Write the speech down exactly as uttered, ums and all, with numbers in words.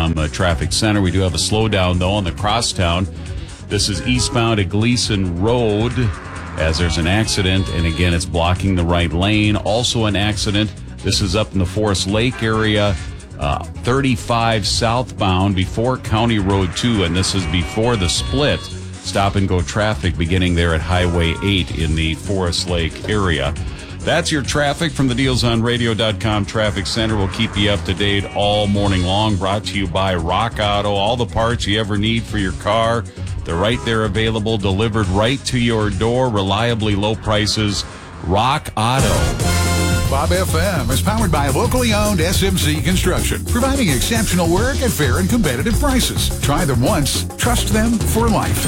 com uh, traffic center. We do have a slowdown, though, on the crosstown. This is eastbound at Gleason Road, as there's an accident, and again, it's blocking the right lane. Also an accident. This is up in the Forest Lake area, uh, thirty-five southbound before County Road two, and this is before the split. Stop and go traffic beginning there at Highway eight in the Forest Lake area. That's your traffic from the deals on radio dot com Traffic Center. We'll keep you up to date all morning long. Brought to you by Rock Auto. All the parts you ever need for your car, they're right there available, delivered right to your door, reliably low prices. Rock Auto. Bob F M is powered by locally owned S M C Construction, providing exceptional work at fair and competitive prices. Try them once, trust them for life.